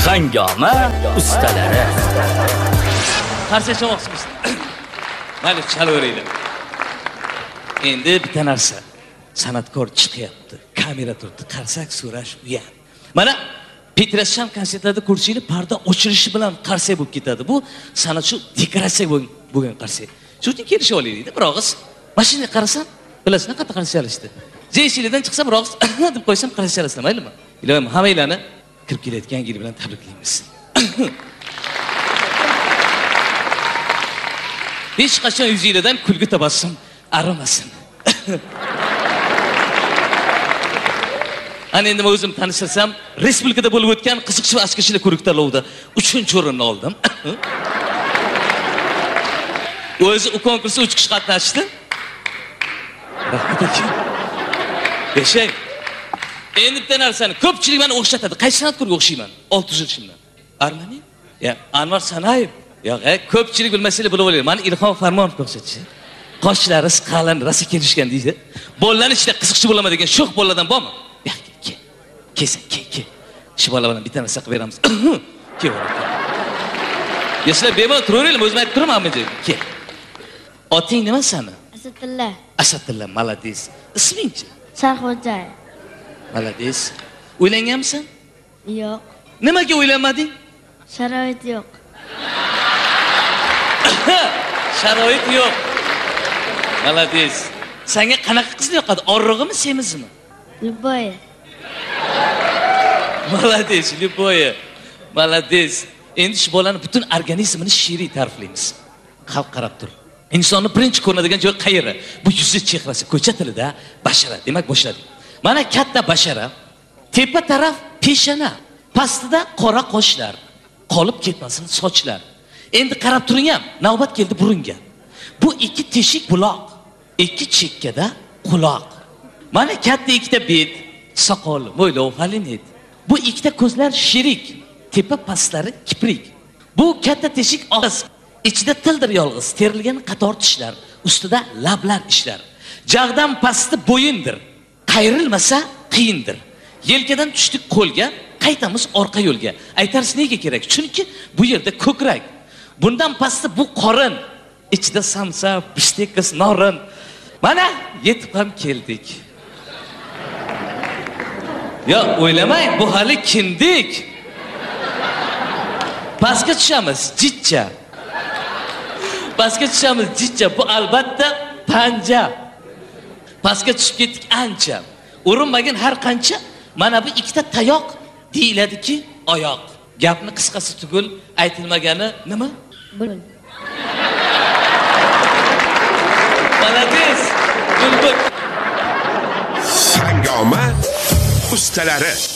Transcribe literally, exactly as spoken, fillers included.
Hangoma ustalari. Qarshi chamoqchimiz. Mayli, chalaveraylik. Endi bitta narsa. San'atkor chiqyapti. Kamera turibdi. Qarsak so'rash u ham. Mana Petrasham konsertlarda ko'rishinglar parda ochilishi bilan qarsak bo'lib ketadi. Bu san'atchi dekoratsiya bo'lgan qarsak. Shu uchun kelishib olaylik-da. Bir og'iz mashinaga qarasam, bilasizmi qanaqa qarsak chalishdi. Jeyshilidan chiqsa bir og'iz deb qo'ysam qarsak chalasizlar, maylimi? Ilohim, hammanglarni kirib kelayotgan yil bilan tabriklaymiz. Hech qachon yuzingizdan kulgi tabassum arimasin. Ana endi men o'zim tanishtirsam, respublikada bo'lib o'tgan qiziqchi va askichilik ko'rik-tanlovida uchinchi o'rinni oldim. O'zi u konkursda uch kishi qatnashdi. Rahmat aka. Beshak. Endi bitta narsani ko'pchilik meni o'xshatadi. Qaysi san'atkorga o'xshayman? olti yuz yildan. Armani? Ya, Anvar Sanayev. Yo'q, ko'pchilik bilmasanglar bilib olaylik. Meni Ilhom Farmonovga o'xshatchi. Qoshlari qalin, rasa kelishgan deydi. Bolalar ichida qiziqchi bo'laman degan sho'x bolalardan bormi? Yo'q, ke. Kesin, ke, ke. Shu bola bilan bitta narsa qilib beramiz. Ke bor ekan. Yo'qlar bemalol turaveringlar, o'zim aytib turamanmi dedi. Ke. Oting nima sani? Asadilla. Asadilla, malades. Isming-chi? Sarxo'jayev. Malades. Uylanganmisan? Yo'q. Nimaga uylanmading? Sharoit yo'q. Sharoit yo'q. Malades. Senga qanaqa qiz yoqadi? Orrig'imi, semizmi? Любое. Malades, любое. Malades. Endi shu bolani butun organizmini she'riy ta'riflaymiz. Xalq qarab tur. Insonni birinchi ko'rinadigan joy qayeri? Bu yuzi, chehrasi, ko'cha tilida bashara. Demak, boshladik. Mana katta bashara, tepa taraf peshana, pastida qora qoshlar, qolib ketmasin sochlar. Endi qarab turing ham, navbat keldi burunga. Bu ikki teshik buloq, ikki chekkada quloq. Mana katta ikkita bet, soqol, mo'ylov, g'alinit. Bu ikkita ko'zlar shirik, tepa pastlari kiprik. Bu katta teshik og'iz, ichida tildir yolg'iz, terilgan qator tishlar, ustida lablar ishlar. Jag'dan pasti bo'yindir. Qayrilmasa qiyindir. Yelkadan tushdik qo'lga, qaytamiz orqa yo'lga. Aytarsiz nega kerak? Chunki bu yerda ko'krak. Bundan pasti bu qorin. Ichida samsa, bishtekis, norin. Mana yetib ham keldik. Yo, o'ylamang, bu hali kindik. Pastga tushamiz, jitcha. Pastga tushamiz, jitcha. Bu albatta panja. Pastga tushib ketdik ancha. Urinmagan har qancha mana bu ikkita tayoq deyiladiki oyoq. Gapni qisqasi tugul, aytilmagani nima? Bulbul. Malades. Bulbul. Hangoma ustalari.